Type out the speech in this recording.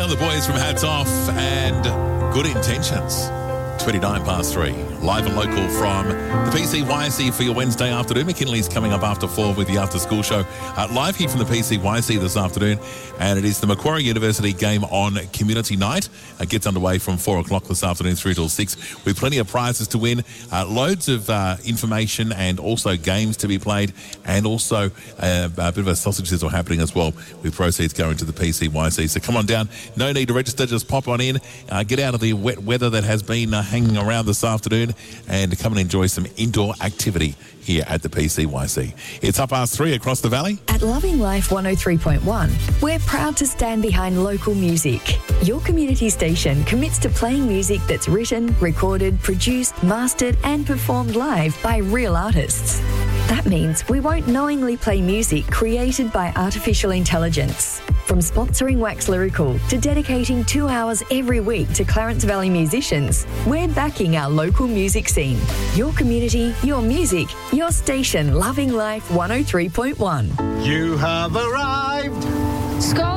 the boys from Hats Off and Good Intentions. 3, live and local from the PCYC for your Wednesday afternoon. McKinley's coming up after 4 with the After School Show. Live here from the PCYC this afternoon, and it is the Macquarie University game on Community Night. It gets underway from 4 o'clock this afternoon through till 6 with plenty of prizes to win, loads of information and also games to be played, and also a bit of a sausage sizzle happening as well with proceeds going to the PCYC. So come on down. No need to register. Just pop on in. Get out of the wet weather that has been hanging around this afternoon and come and enjoy some indoor activity here at the PCYC. It's 3:30 across the valley. At Loving Life 103.1, we're proud to stand behind local music. Your community station commits to playing music that's written, recorded, produced, mastered and performed live by real artists. That means we won't knowingly play music created by artificial intelligence. From sponsoring Wax Lyrical to dedicating 2 hours every week to Clarence Valley musicians, we're backing our local music scene. Your community, your music, your station, Loving Life 103.1. You have arrived.